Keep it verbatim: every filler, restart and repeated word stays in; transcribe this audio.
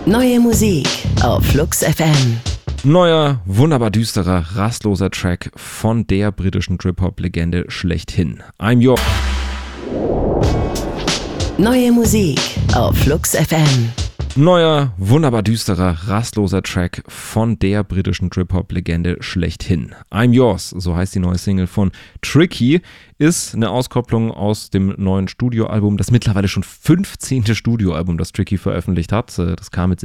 Neue Musik auf Flux F M. Neuer, wunderbar düsterer, rastloser Track von der britischen Trip-Hop-Legende schlechthin. I'm Your... Neue Musik auf Flux F M. Neuer, wunderbar düsterer, rastloser Track von der britischen Trip-Hop-Legende schlechthin. I'm Yours, so heißt die neue Single von Tricky, ist eine Auskopplung aus dem neuen Studioalbum, das mittlerweile schon fünfzehnte Studioalbum, das Tricky veröffentlicht hat. Das kam mit